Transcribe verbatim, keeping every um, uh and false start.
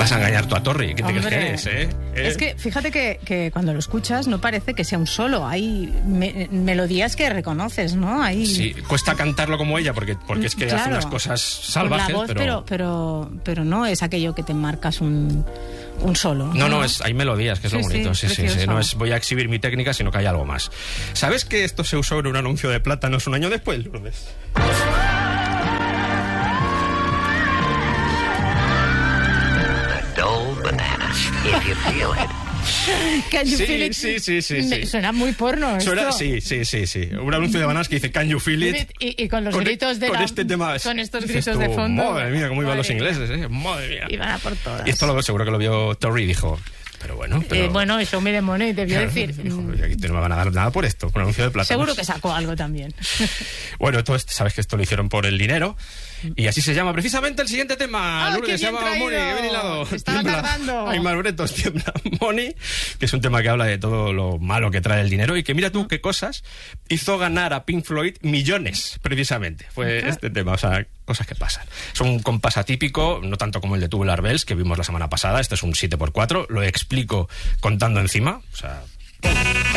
Vas a engañar tú a Torri. ¿Qué te crees que eres, eh? ¿Eh? Es que fíjate que, que cuando lo escuchas no parece que sea un solo. Hay me melodías que reconoces, ¿no? Hay... Sí, cuesta cantarlo como ella porque, porque es que claro, hace unas cosas salvajes. Con la voz, pero... Pero, pero, pero no es aquello que te marcas un, un solo. No, no, es, hay melodías, que es sí, lo bonito. Sí, sí, sí, sí. No es voy a exhibir mi técnica, sino que hay algo más. ¿Sabes que esto se usó en un anuncio de plátanos un año después, Lourdes? If you feel it. Can you sí, feel it? sí, sí, sí, sí. Suena muy porno esto. Suena, sí, sí, sí, sí. Un anuncio de bananas que dice Can you feel it? Y, y con los con, gritos de con la, este tema. con estos dices gritos tú, de fondo. Madre mía, cómo iban madre los ingleses, mía. eh. Madre mía. Iban a por todas. Y esto lo, seguro que lo vio Torri y dijo... Pero bueno, pero... Eh, bueno, eso me demoné, debió claro, decir. Dijo, aquí no me van a dar nada por esto, por un anuncio de plátanos. Seguro que sacó algo también. Bueno, esto, sabes que esto lo hicieron por el dinero. Y así se llama precisamente el siguiente tema. ¡Ah, Lourdes, qué se bien llama traído! Money, que bien hilado. Estaba Tiembla. tardando. Ay, Malbretos, tiembla. Money, que es un tema que habla de todo lo malo que trae el dinero y que mira tú qué cosas hizo ganar a Pink Floyd millones, precisamente. Fue uh-huh. este tema, o sea, cosas que pasan. Es un compás atípico, no tanto como el de Tubular Bells, que vimos la semana pasada. Este es un siete por cuatro, lo explico contando encima, o sea...